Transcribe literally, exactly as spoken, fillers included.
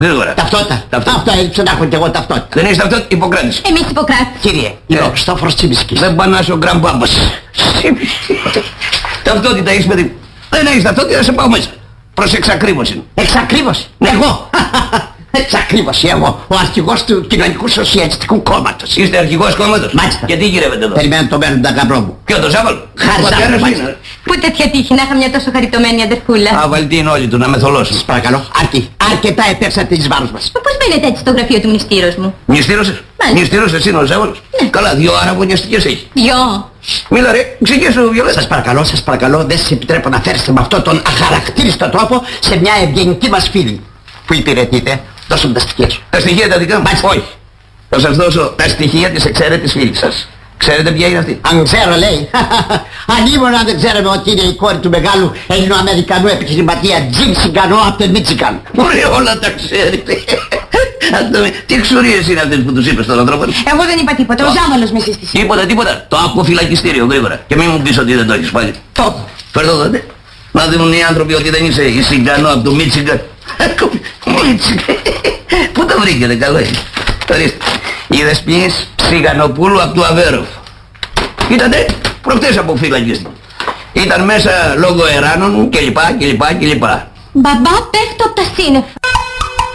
Γρήγορα. Ταυτότητα. Ταυτότητα. Αυτό έτσι να έχω και εγώ ταυτότητα. Δεν έχεις ταυτότητα, υποκράτηση. Εμείς Ιπποκράτη. Κύριε, είμαι ο Χριστόφορος Τσίμισκης. Δεν πανάσαι ο γκραμπάμπας. Ταυτότητα έχεις, παιδί. Δεν έχεις ταυτότητα, θα σε πάω μέσα. Προς εξακρίβωση. Εξακρίβωση. Εγώ. Εξακρίβωση εγώ. Ο αρχηγός του Κοινωνικού Σοσιαλιστικού Κόμματος. Είστε αρχηγός κόμματος. Μάλιστα. Και τι γυρεύετε εδώ. Περιμένω το μέλλον του γαμπρό μου. Ποιο το Σάββαλο. Χαριζάνο. Πού τέτοια τύχη να είχα μια τόσο χαριτωμένη αδερφούλα. Αβαλτή είναι όλοι του να με θολώσουν. Σας παρακαλώ. Αρκεί. Αρκετά επέξατε εις βάρος μας. Πώς μπαίνετε έτσι στο γραφείο του μνηστήρος μου. Μνηστήρωσες. Μάλιστα. Μνηστήρωσες είναι ο Σάββαλος. Καλά, δύο αραβωνιαστικές έχει. Δυο. Μίλα ρε, ξεκίνησε ο Βιολέτα. Σας παρακαλώ, σας παρακαλώ, δεν σας επιτρέπω να φέρεστε με αυτόν τον αχαρακτήριστο τρόπο σε μια ευγενική μας φίλη. Που υπηρετείτε, δώσε μου τα στοιχεία σου. Τα στοιχεία τα δικά μου. Όχι. Θα σας δώσω τα στοιχεία της εξαίρετης φίλης σας. Ξέρετε ποια είναι αυτή. Αν ξέρω, λέει. Ανήμον αν δεν ξέραμε ότι είναι η κόρη του μεγάλου Ελληνοαμερικανού επιχειρηματία Τζιμ Σιγκανό από το Μίτσικαν. Μπορεί όλα τα ξέρετε. Τι εξουρίες είναι αυτές που τους είπες στον ανθρώπο. Εγώ δεν είπα τίποτα. Ο Ζάβαλος με σύστησε. Τίποτα, τίποτα. Το άκου φυλακιστήριο γρήγορα. Και μην μου πεις ότι δεν το έχεις πάλι. Το. Φέρ' το τότε. Να δουν οι άνθρωποι ότι δεν είσαι η Σιγκανό από το Μίτσικαν. Μίτσικαν. Πού το βρήκετε, καλό είναι. Ορίστε. Η Δεσποινής Ψιγανοπούλου από του Αβέροφ. Ήτανε προχτές από φυλακίστη. Ήταν μέσα λόγω εράνων κλπ κλπ κλπ. Μπαμπά, πέφτω από τα σύννεφα.